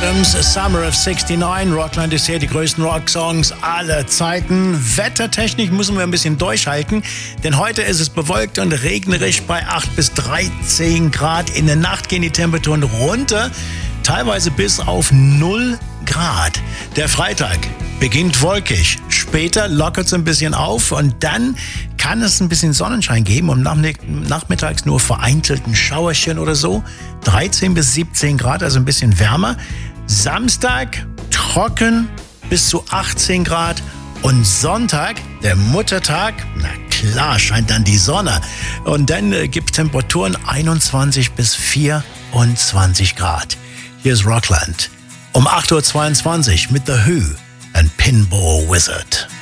Adams, Summer of 69. Rockland ist hier, die größten Rock-Songs aller Zeiten. Wettertechnisch müssen wir ein bisschen durchhalten, denn heute ist es bewölkt und regnerisch bei 8 bis 13 Grad. In der Nacht gehen die Temperaturen runter, teilweise bis auf 0 Grad. Der Freitag beginnt wolkig. Später lockert es ein bisschen auf und dann kann es ein bisschen Sonnenschein geben und nachmittags nur vereinzelt ein Schauerchen oder so. 13 bis 17 Grad, also ein bisschen wärmer. Samstag trocken bis zu 18 Grad und Sonntag, der Muttertag, na klar, scheint dann die Sonne. Und dann gibt es Temperaturen 21 bis 24 Grad. Hier ist Rockland. Um 8.22 Uhr mit The Who and Pinball Wizard.